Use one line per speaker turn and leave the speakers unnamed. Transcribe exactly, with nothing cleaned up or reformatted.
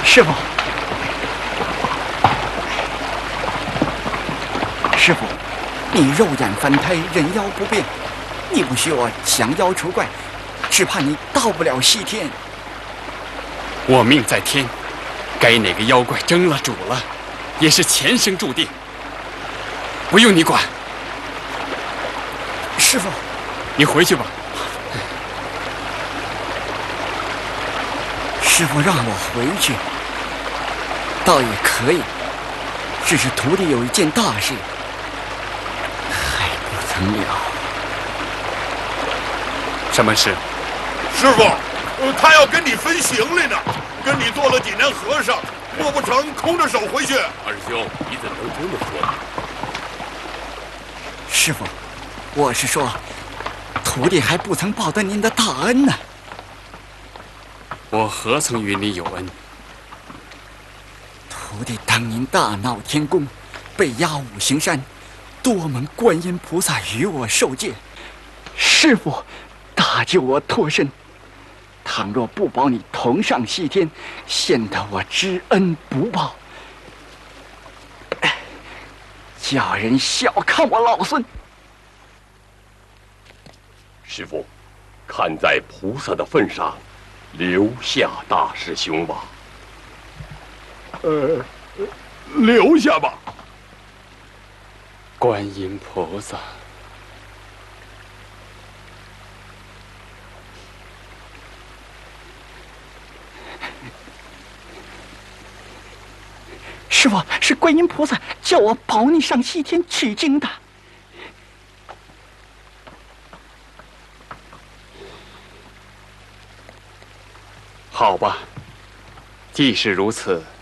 师傅，师傅，你肉眼凡胎，人妖不变，你不许我降妖除怪，只怕你到不了西天。
我命在天，该哪个妖怪争了主了，也是前生注定，不用你管。
师傅，
你回去吧。
师傅让我回去，倒也可以，只是徒弟有一件大事还不曾了。
什么事？
师傅，呃，他要跟你分行李呢，跟你做了几年和尚，莫不成空着手回去？
二师兄，你怎能这么说呢？
师傅，我是说，徒弟还不曾报得您的大恩呢。
我何曾与你有恩？
徒弟当年大闹天宫，被压五行山，多蒙观音菩萨与我受戒，师傅大救我脱身。倘若不保你同上西天，显得我知恩不报，叫人小看我老孙。
师父，看在菩萨的份上，留下大师兄吧。
呃，留下吧。
观音菩萨，
师傅，是观音菩萨叫我保你上西天取经的。
好吧，既是如此，